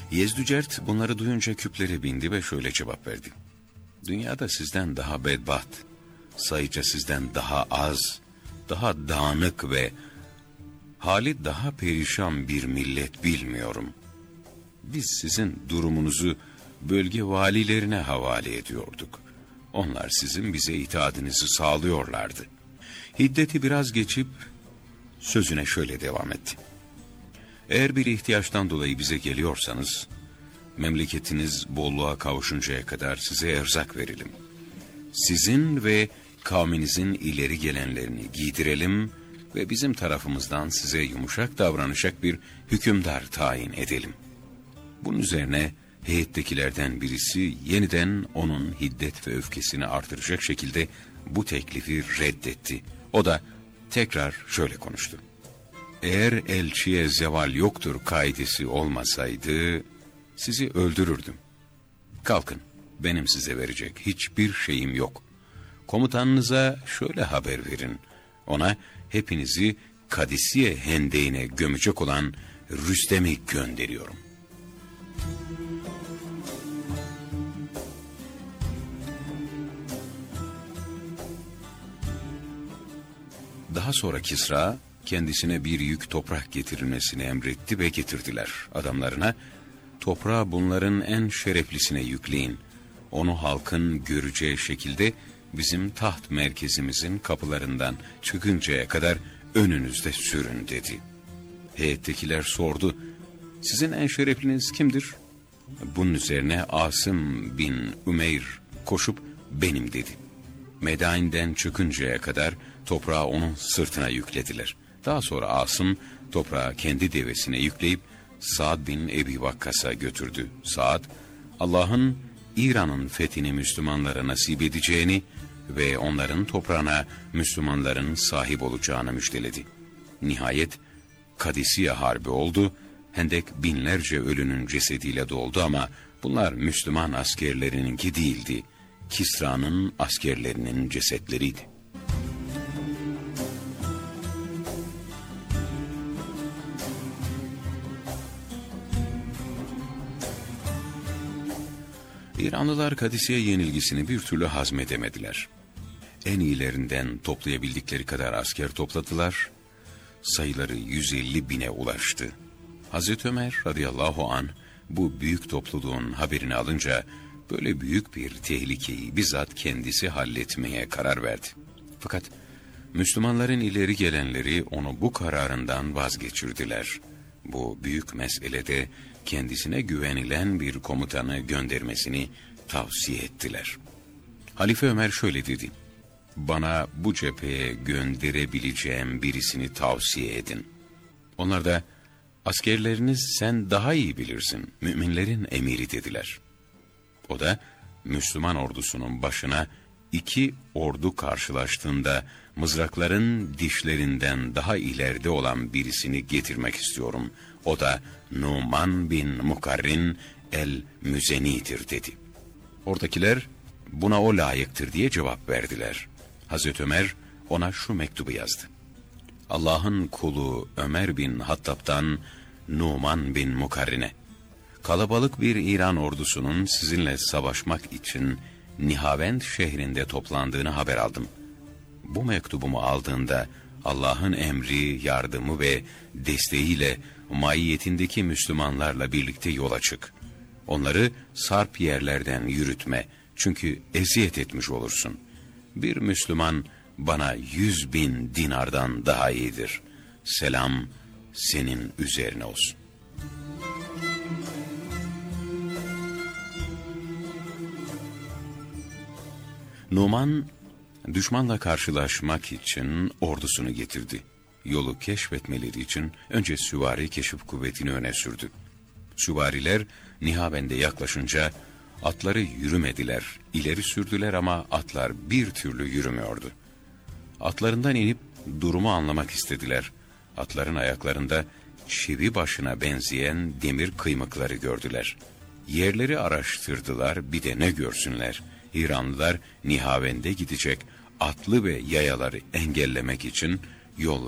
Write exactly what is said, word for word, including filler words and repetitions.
Yezdücert bunları duyunca küplere bindi ve şöyle cevap verdi. Dünyada sizden daha bedbaht, sayıca sizden daha az, daha dağınık ve hali daha perişan bir millet bilmiyorum. Biz sizin durumunuzu bölge valilerine havale ediyorduk. Onlar sizin bize itaatinizi sağlıyorlardı. Hiddeti biraz geçip sözüne şöyle devam etti. Eğer bir ihtiyaçtan dolayı bize geliyorsanız, memleketiniz bolluğa kavuşuncaya kadar size erzak verelim. Sizin ve kavminizin ileri gelenlerini giydirelim ve bizim tarafımızdan size yumuşak davranacak bir hükümdar tayin edelim. Bunun üzerine heyettekilerden birisi yeniden onun hiddet ve öfkesini artıracak şekilde bu teklifi reddetti. O da tekrar şöyle konuştu. Eğer elçiye zeval yoktur kaidesi olmasaydı sizi öldürürdüm. Kalkın, benim size verecek hiçbir şeyim yok. Komutanınıza şöyle haber verin. Ona hepinizi Kadisiye hendeğine gömecek olan Rüstem'i gönderiyorum. Daha sonra Kisra kendisine bir yük toprak getirilmesini emretti ve getirdiler. Adamlarına, toprağı bunların en şereflisine yükleyin. Onu halkın göreceği şekilde bizim taht merkezimizin kapılarından çıkıncaya kadar önünüzde sürün dedi. Heyettekiler sordu, sizin en şerefliniz kimdir? Bunun üzerine Asım bin Ümeyr koşup benim dedi. Medain'den çıkıncaya kadar toprağı onun sırtına yüklediler. Daha sonra Asım toprağı kendi devesine yükleyip Sa'd bin Ebi Vakkas'a götürdü. Sa'd, Allah'ın İran'ın fethini Müslümanlara nasip edeceğini ve onların toprağına Müslümanların sahip olacağını müjdeledi. Nihayet Kadisiye Harbi oldu. Hendek binlerce ölünün cesediyle doldu ama bunlar Müslüman askerlerininki değildi. Kisra'nın askerlerinin cesetleriydi. İranlılar Kadisiye yenilgisini bir türlü hazmedemediler. En iyilerinden toplayabildikleri kadar asker topladılar. Sayıları yüz elli bine ulaştı. Hazreti Ömer radıyallahu an bu büyük topluluğun haberini alınca böyle büyük bir tehlikeyi bizzat kendisi halletmeye karar verdi. Fakat Müslümanların ileri gelenleri onu bu kararından vazgeçirdiler. Bu büyük meselede kendisine güvenilen bir komutanı göndermesini tavsiye ettiler. Halife Ömer şöyle dedi: bana bu cepheye gönderebileceğim birisini tavsiye edin. Onlar da askerleriniz sen daha iyi bilirsin, müminlerin emiri dediler. O da Müslüman ordusunun başına iki ordu karşılaştığında mızrakların dişlerinden daha ileride olan birisini getirmek istiyorum. O da Numan bin Mukarrin el-Müzeni'dir dedi. Oradakiler buna o layıktır diye cevap verdiler. Hazreti Ömer ona şu mektubu yazdı. Allah'ın kulu Ömer bin Hattab'dan Numan bin Mukarrin'e, kalabalık bir İran ordusunun sizinle savaşmak için Nihavend şehrinde toplandığını haber aldım. Bu mektubumu aldığında Allah'ın emri, yardımı ve desteğiyle maiyetindeki Müslümanlarla birlikte yola çık. Onları sarp yerlerden yürütme, çünkü eziyet etmiş olursun. Bir Müslüman bana yüz bin dinardan daha iyidir. Selam senin üzerine olsun. Numan, düşmanla karşılaşmak için ordusunu getirdi. Yolu keşfetmeleri için önce süvari keşif kuvvetini öne sürdü. Süvariler Nihavend'e yaklaşınca atları yürümediler, ileri sürdüler ama atlar bir türlü yürümüyordu. Atlarından inip durumu anlamak istediler. Atların ayaklarında çivi başına benzeyen demir kıymıkları gördüler. Yerleri araştırdılar, bir de ne görsünler. İranlılar Nihavend'e gidecek atlı ve yayaları engellemek için yolları